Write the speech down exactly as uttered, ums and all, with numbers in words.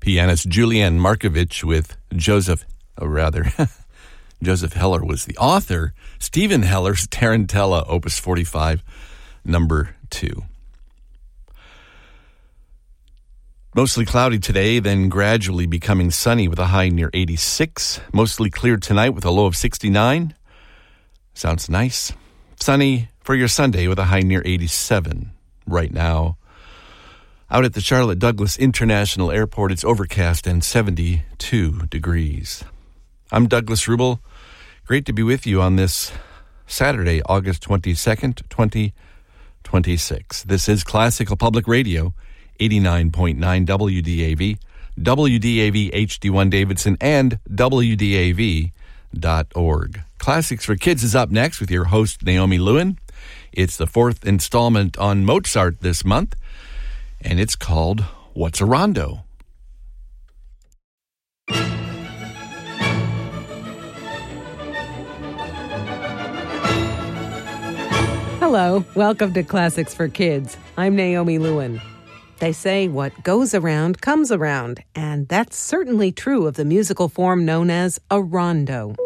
pianist Julian Markovich with Joseph, or rather, Joseph Heller was the author. Stephen Heller's Tarantella, Opus forty-five, number two. Mostly cloudy today, then gradually becoming sunny with a high near eighty-six. Mostly clear tonight with a low of sixty-nine. Sounds nice. Sunny for your Sunday with a high near eighty-seven. Right now, out at the Charlotte Douglas International Airport, it's overcast and seventy-two degrees. I'm Douglas Rubel. Great to be with you on this Saturday, August twenty-second, twenty twenty-six. This is Classical Public Radio, eighty-nine point nine W D A V, W D A V H D one Davidson, and W D A V dot org. Classics for Kids is up next with your host, Naomi Lewin. It's the fourth installment on Mozart this month, and it's called What's a Rondo? Hello, welcome to Classics for Kids. I'm Naomi Lewin. They say what goes around comes around, and that's certainly true of the musical form known as a rondo.